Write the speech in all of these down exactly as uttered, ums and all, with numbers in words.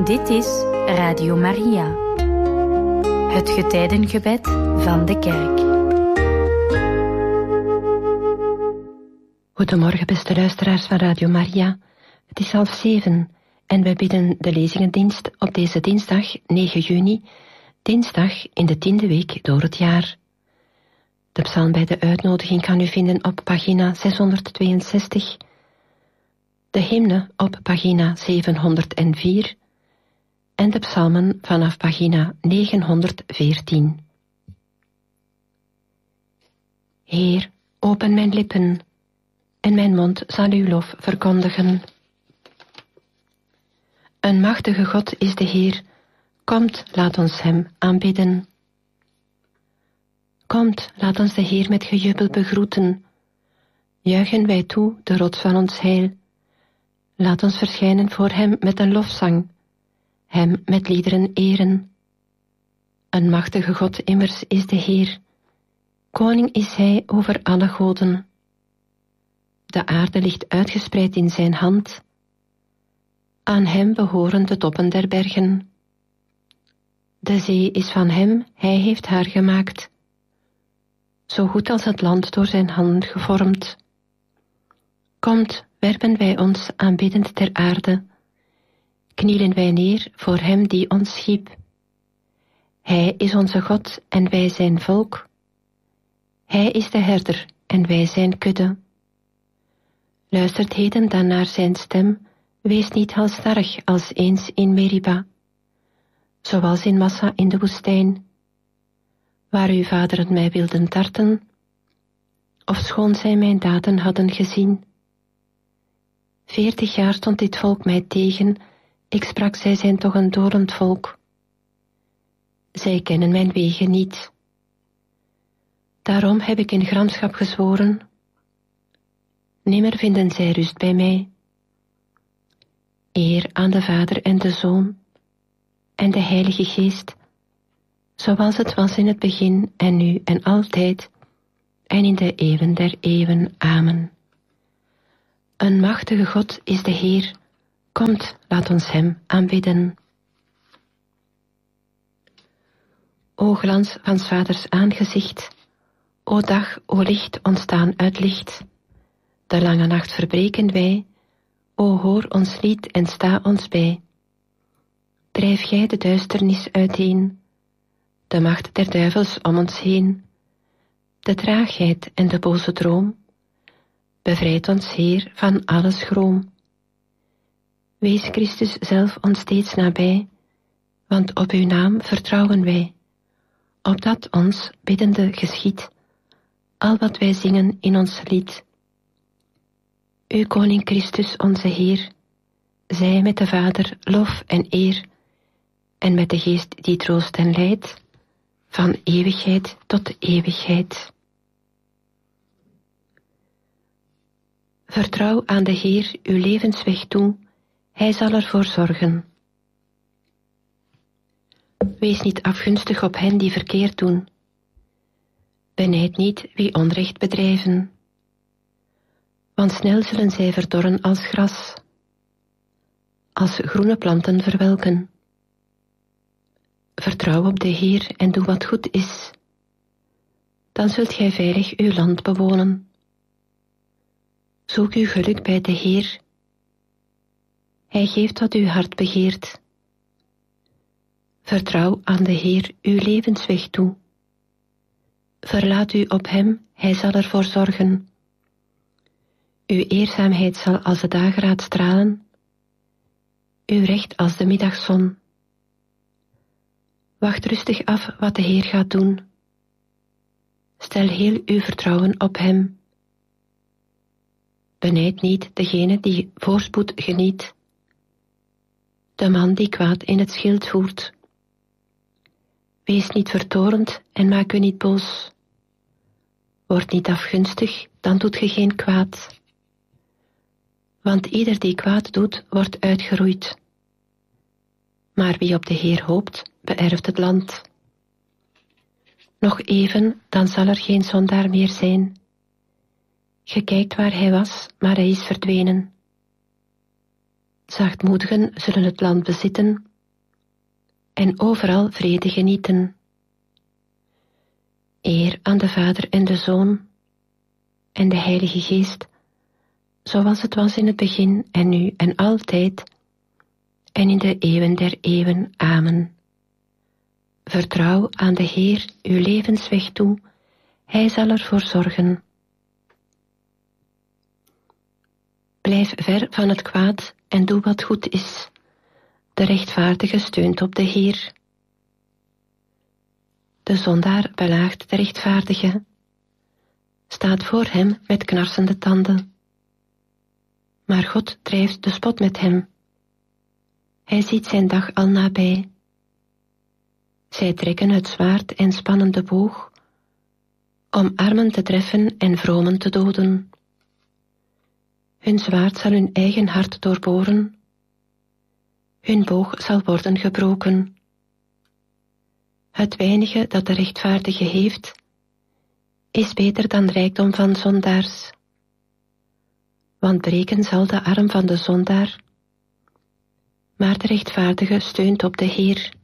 Dit is Radio Maria, het getijdengebed van de kerk. Goedemorgen, beste luisteraars van Radio Maria. Het is half zeven en wij bidden de lezingendienst op deze dinsdag negen juni, dinsdag in de tiende week door het jaar. De psalm bij de uitnodiging kan u vinden op pagina zeshonderdtweeënzestig, de hymne op pagina zevenhonderdvier en de psalmen vanaf pagina negenhonderdveertien. Heer, open mijn lippen, en mijn mond zal uw lof verkondigen. Een machtige God is de Heer, komt, laat ons hem aanbidden. Komt, laat ons de Heer met gejubel begroeten. Juichen wij toe, de rots van ons heil. Laat ons verschijnen voor hem met een lofzang, hem met liederen eren. Een machtige God immers is de Heer, koning is hij over alle goden. De aarde ligt uitgespreid in zijn hand. Aan hem behoren de toppen der bergen. De zee is van hem, hij heeft haar gemaakt. Zo goed als het land door zijn handen gevormd. Komt, werpen wij ons aanbiddend ter aarde. Knielen wij neer voor hem die ons schiep. Hij is onze God en wij zijn volk. Hij is de herder en wij zijn kudde. Luistert heden dan naar zijn stem, wees niet halsstarrig als eens in Meriba, zoals in Massa in de woestijn, waar uw vaderen mij wilden tarten, ofschoon zij mijn daden hadden gezien. Veertig jaar stond dit volk mij tegen, ik sprak, zij zijn toch een dorend volk. Zij kennen mijn wegen niet. Daarom heb ik in gramschap gezworen, nimmer vinden zij rust bij mij. Eer aan de Vader en de Zoon en de Heilige Geest, zoals het was in het begin en nu en altijd en in de eeuwen der eeuwen. Amen. Een machtige God is de Heer, komt, laat ons hem aanbidden. O glans van 's Vaders aangezicht, o dag, o licht ontstaan uit licht. De lange nacht verbreken wij, o hoor ons lied en sta ons bij. Drijf gij de duisternis uiteen, de macht der duivels om ons heen, de traagheid en de boze droom, bevrijd ons Heer van alle schroom. Wees Christus zelf ons steeds nabij, want op uw naam vertrouwen wij, opdat ons biddende geschiet, al wat wij zingen in ons lied. U koning Christus onze Heer, zij met de Vader lof en eer, en met de Geest die troost en leidt, van eeuwigheid tot eeuwigheid. Vertrouw aan de Heer uw levensweg toe, hij zal ervoor zorgen. Wees niet afgunstig op hen die verkeerd doen. Benijd niet wie onrecht bedrijven, want snel zullen zij verdorren als gras, als groene planten verwelken. Vertrouw op de Heer en doe wat goed is, dan zult gij veilig uw land bewonen. Zoek uw geluk bij de Heer. Hij geeft wat uw hart begeert. Vertrouw aan de Heer uw levensweg toe. Verlaat u op hem, hij zal ervoor zorgen. Uw eerzaamheid zal als de dageraad stralen, uw recht als de middagzon. Wacht rustig af wat de Heer gaat doen. Stel heel uw vertrouwen op hem. Benijd niet degene die voorspoed geniet, de man die kwaad in het schild voert. Wees niet vertorend en maak u niet boos. Word niet afgunstig, dan doet ge geen kwaad. Want ieder die kwaad doet, wordt uitgeroeid. Maar wie op de Heer hoopt, beërft het land. Nog even, dan zal er geen zondaar meer zijn. Ge kijkt waar hij was, maar hij is verdwenen. Zachtmoedigen zullen het land bezitten, en overal vrede genieten. Eer aan de Vader en de Zoon en de Heilige Geest, zoals het was in het begin en nu en altijd, en in de eeuwen der eeuwen. Amen. Vertrouw aan de Heer uw levensweg toe, Hij zal ervoor zorgen. Blijf ver van het kwaad en doe wat goed is. De rechtvaardige steunt op de Heer. De zondaar belaagt de rechtvaardige, staat voor hem met knarsende tanden. Maar God drijft de spot met hem. Hij ziet zijn dag al nabij. Zij trekken het zwaard en spannen de boog, om armen te treffen en vromen te doden. Hun zwaard zal hun eigen hart doorboren. Hun boog zal worden gebroken. Het weinige dat de rechtvaardige heeft, is beter dan rijkdom van zondaars. Want breken zal de arm van de zondaar, maar de rechtvaardige steunt op de Heer.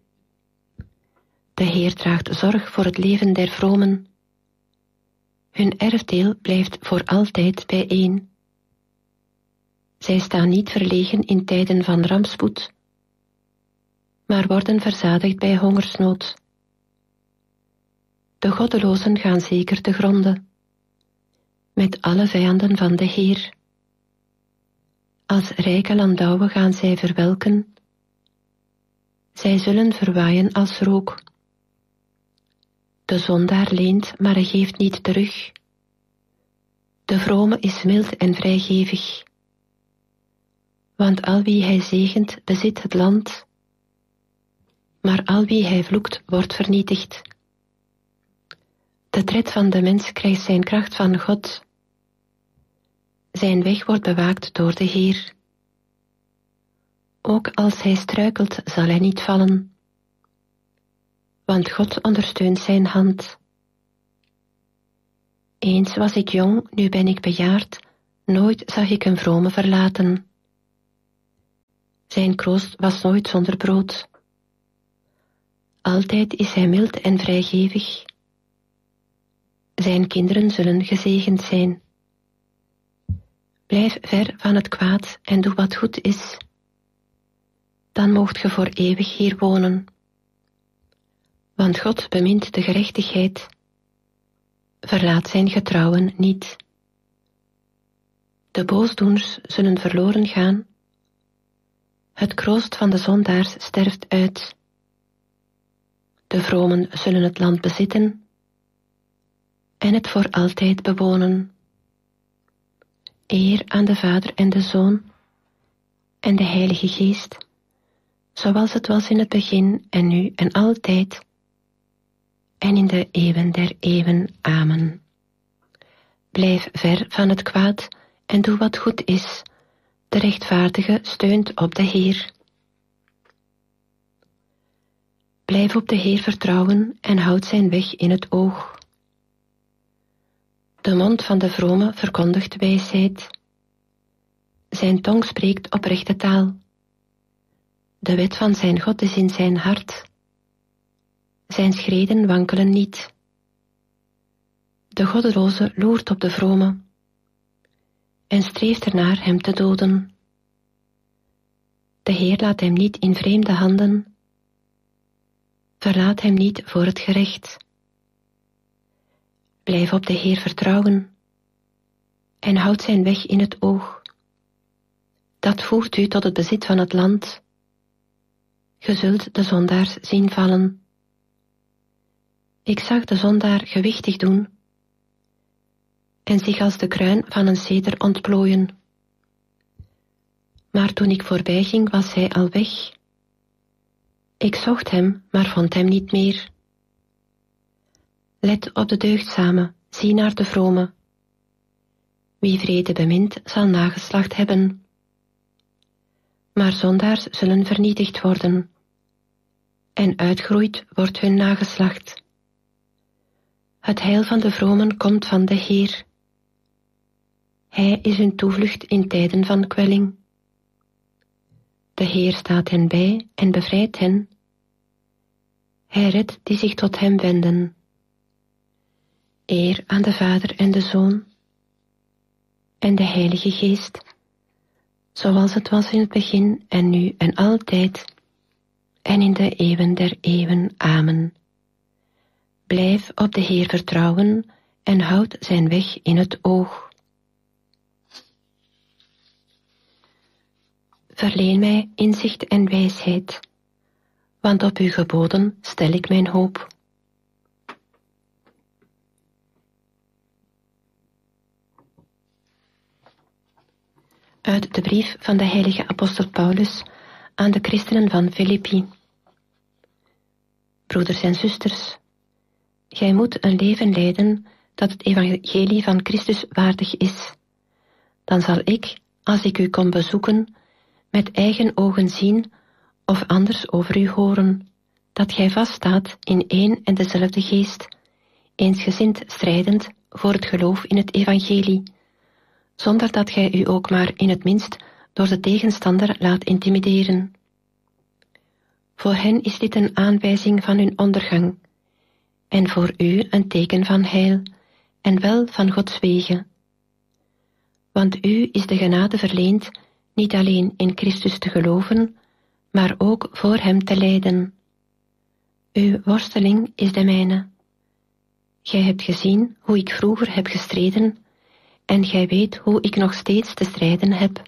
De Heer draagt zorg voor het leven der vromen. Hun erfdeel blijft voor altijd bijeen. Zij staan niet verlegen in tijden van rampspoed, maar worden verzadigd bij hongersnood. De goddelozen gaan zeker te gronde, met alle vijanden van de Heer. Als rijke landouwen gaan zij verwelken, zij zullen verwaaien als rook. De zondaar leent, maar hij geeft niet terug. De vrome is mild en vrijgevig, want al wie hij zegent, bezit het land, maar al wie hij vloekt, wordt vernietigd. De tred van de mens krijgt zijn kracht van God. Zijn weg wordt bewaakt door de Heer. Ook als hij struikelt, zal hij niet vallen, want God ondersteunt zijn hand. Eens was ik jong, nu ben ik bejaard, nooit zag ik een vrome verlaten. Zijn kroost was nooit zonder brood. Altijd is hij mild en vrijgevig. Zijn kinderen zullen gezegend zijn. Blijf ver van het kwaad en doe wat goed is. Dan moogt ge voor eeuwig hier wonen. Want God bemint de gerechtigheid. Verlaat zijn getrouwen niet. De boosdoeners zullen verloren gaan. Het kroost van de zondaars sterft uit. De vromen zullen het land bezitten en het voor altijd bewonen. Eer aan de Vader en de Zoon en de Heilige Geest, zoals het was in het begin en nu en altijd, en in de eeuwen der eeuwen. Amen. Blijf ver van het kwaad en doe wat goed is. De rechtvaardige steunt op de Heer. Blijf op de Heer vertrouwen en houd zijn weg in het oog. De mond van de vrome verkondigt wijsheid. Zijn tong spreekt oprechte taal. De wet van zijn God is in zijn hart. Zijn schreden wankelen niet. De goddeloze loert op de vrome en streeft ernaar hem te doden. De Heer laat hem niet in vreemde handen. Verlaat hem niet voor het gerecht. Blijf op de Heer vertrouwen en houd zijn weg in het oog. Dat voert u tot het bezit van het land. Ge zult de zondaars zien vallen. Ik zag de zondaar gewichtig doen en zich als de kruin van een ceder ontplooien. Maar toen ik voorbij ging, was hij al weg. Ik zocht hem, maar vond hem niet meer. Let op de deugdzame, zie naar de vrome. Wie vrede bemint, zal nageslacht hebben. Maar zondaars zullen vernietigd worden, en uitgroeid wordt hun nageslacht. Het heil van de vromen komt van de Heer. Hij is hun toevlucht in tijden van kwelling. De Heer staat hen bij en bevrijdt hen. Hij redt die zich tot hem wenden. Eer aan de Vader en de Zoon en de Heilige Geest, zoals het was in het begin en nu en altijd, en in de eeuwen der eeuwen. Amen. Blijf op de Heer vertrouwen en houd zijn weg in het oog. Verleen mij inzicht en wijsheid, want op uw geboden stel ik mijn hoop. Uit de brief van de heilige apostel Paulus aan de christenen van Filippi. Broeders en zusters, gij moet een leven leiden dat het evangelie van Christus waardig is. Dan zal ik, als ik u kom bezoeken, met eigen ogen zien of anders over u horen, dat gij vaststaat in één en dezelfde geest, eensgezind strijdend voor het geloof in het evangelie, zonder dat gij u ook maar in het minst door de tegenstander laat intimideren. Voor hen is dit een aanwijzing van hun ondergang, en voor u een teken van heil, en wel van Gods wege. Want u is de genade verleend niet alleen in Christus te geloven, maar ook voor hem te lijden. Uw worsteling is de mijne. Gij hebt gezien hoe ik vroeger heb gestreden, en gij weet hoe ik nog steeds te strijden heb.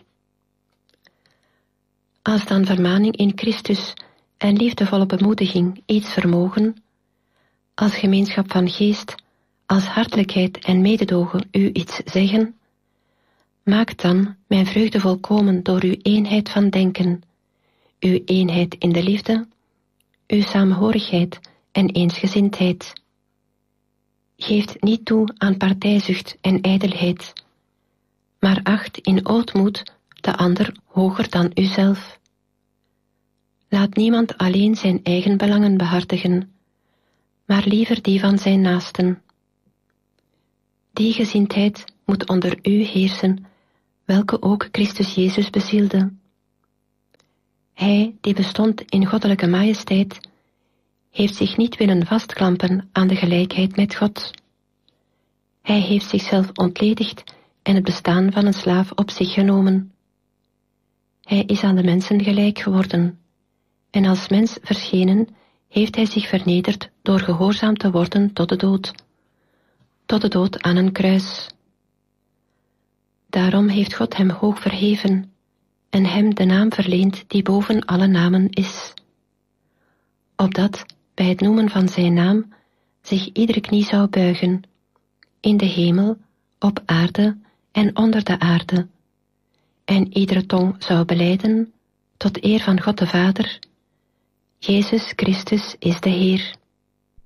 Als dan vermaning in Christus en liefdevolle bemoediging iets vermogen, als gemeenschap van geest, als hartelijkheid en mededogen u iets zeggen, maak dan mijn vreugde volkomen door uw eenheid van denken, uw eenheid in de liefde, uw saamhorigheid en eensgezindheid. Geeft niet toe aan partijzucht en ijdelheid, maar acht in ootmoed de ander hoger dan uzelf. Laat niemand alleen zijn eigen belangen behartigen, maar liever die van zijn naasten. Die gezindheid moet onder u heersen, welke ook Christus Jezus bezielde. Hij, die bestond in goddelijke majesteit, heeft zich niet willen vastklampen aan de gelijkheid met God. Hij heeft zichzelf ontledigd en het bestaan van een slaaf op zich genomen. Hij is aan de mensen gelijk geworden, en als mens verschenen heeft hij zich vernederd door gehoorzaam te worden tot de dood, tot de dood aan een kruis. Daarom heeft God hem hoog verheven en hem de naam verleend die boven alle namen is, opdat bij het noemen van zijn naam zich iedere knie zou buigen, in de hemel, op aarde en onder de aarde, en iedere tong zou belijden, tot eer van God de Vader, Jezus Christus is de Heer.